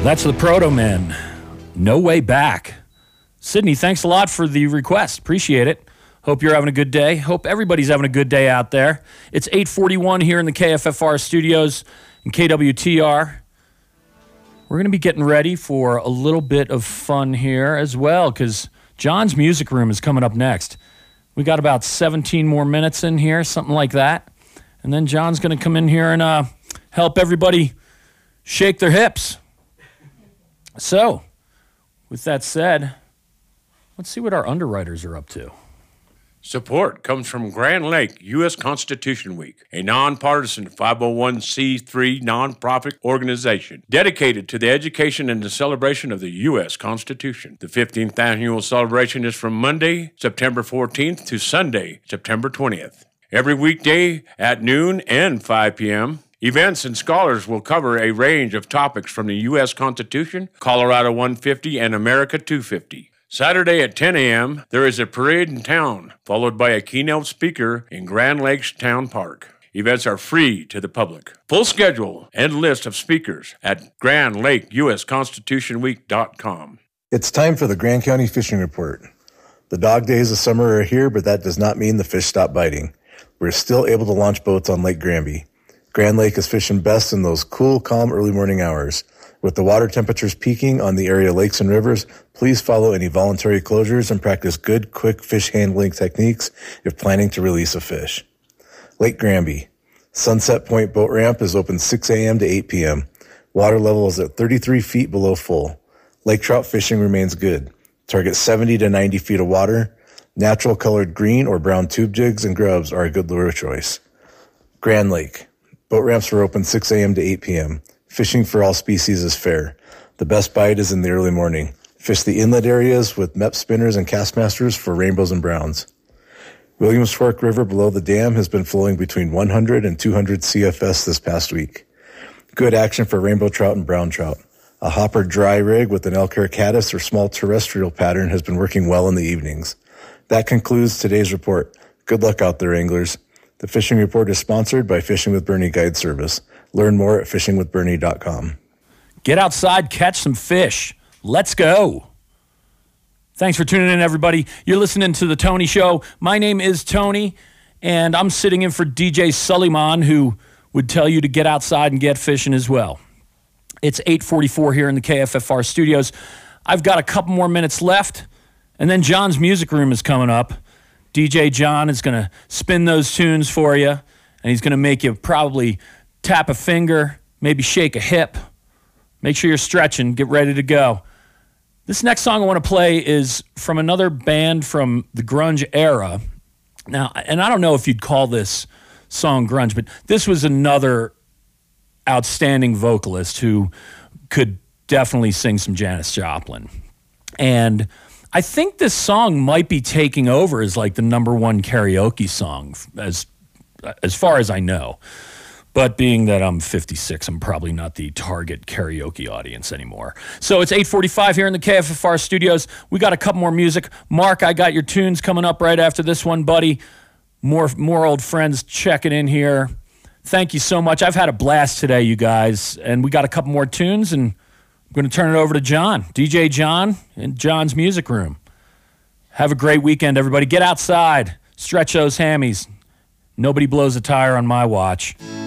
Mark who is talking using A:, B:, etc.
A: That's the Proto Men. No Way Back. Sydney, thanks a lot for the request. Appreciate it. Hope you're having a good day. Hope everybody's having a good day out there. It's 8:41 here in the KFFR studios and KWTR. We're going to be getting ready for a little bit of fun here as well because John's Music Room is coming up next. We got about 17 more minutes in here, something like that. And then John's going to come in here and help everybody shake their hips. So, with that said, let's see what our underwriters are up to.
B: Support comes from Grand Lake U.S. Constitution Week, a nonpartisan 501c3 nonprofit organization dedicated to the education and the celebration of the U.S. Constitution. The 15th annual celebration is from Monday, September 14th to Sunday, September 20th. Every weekday at noon and 5 p.m., events and scholars will cover a range of topics from the U.S. Constitution, Colorado 150, and America 250. Saturday at 10 a.m., there is a parade in town, followed by a keynote speaker in Grand Lakes Town Park. Events are free to the public. Full schedule and list of speakers at GrandLakeUSConstitutionWeek.com.
C: It's time for the Grand County Fishing Report. The dog days of summer are here, but that does not mean the fish stop biting. We're still able to launch boats on Lake Granby. Grand Lake is fishing best in those cool, calm, early morning hours. With the water temperatures peaking on the area lakes and rivers, please follow any voluntary closures and practice good, quick fish handling techniques if planning to release a fish. Lake Granby. Sunset Point Boat Ramp is open 6 a.m. to 8 p.m. Water level is at 33 feet below full. Lake trout fishing remains good. Target 70 to 90 feet of water. Natural colored green or brown tube jigs and grubs are a good lure choice. Grand Lake. Boat ramps are open 6 a.m. to 8 p.m. Fishing for all species is fair. The best bite is in the early morning. Fish the inlet areas with MEP spinners and Castmasters for rainbows and browns. Williams Fork River below the dam has been flowing between 100 and 200 CFS this past week. Good action for rainbow trout and brown trout. A hopper dry rig with an elk hair caddis or small terrestrial pattern has been working well in the evenings. That concludes today's report. Good luck out there, anglers. The Fishing Report is sponsored by Fishing with Bernie Guide Service. Learn more at fishingwithbernie.com.
A: Get outside, catch some fish. Let's go. Thanks for tuning in, everybody. You're listening to The Tony Show. My name is Tony, and I'm sitting in for DJ Suleiman, who would tell you to get outside and get fishing as well. It's 8:44 here in the KFFR studios. I've got a couple more minutes left, and then John's Music Room is coming up. DJ John is going to spin those tunes for you, and he's going to make you probably tap a finger, maybe shake a hip. Make sure you're stretching. Get ready to go. This next song I want to play is from another band from the grunge era. Now, and I don't know if you'd call this song grunge, but this was another outstanding vocalist who could definitely sing some Janis Joplin. And I think this song might be taking over as like the #1 karaoke song as far as I know. But being that I'm 56, I'm probably not the target karaoke audience anymore. So it's 8:45 here in the KFFR studios. We got a couple more music. Mark, I got your tunes coming up right after this one, buddy. More old friends checking in here. Thank you so much. I've had a blast today, you guys. And we got a couple more tunes, and I'm going to turn it over to John, DJ John, in John's Music Room. Have a great weekend, everybody. Get outside. Stretch those hammies. Nobody blows a tire on my watch.